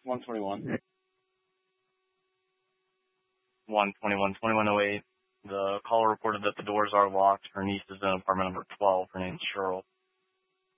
121. 2108. The caller reported that the doors are locked. Her niece is in apartment number 12. Her name's Cheryl.